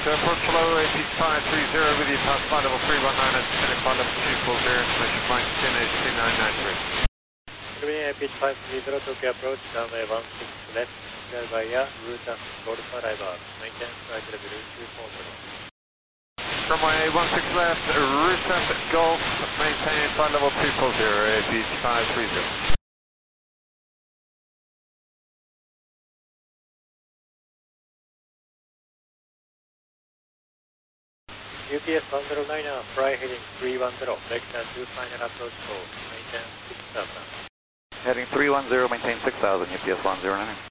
to approach below 8530 with you past flight level 319 and descending flight level 240, information flight 10 2993. Terminal pitch 530, Tokyo approach, runway 16 left, clear via route and Golf arrival, maintain flight level 240. Runway 16 left, route and Golf, maintain flight level 240, pitch 530. UPS 109er, fly heading 310, vector to final approach call, maintain 6000. Heading 310, maintain 6000, UPS 109.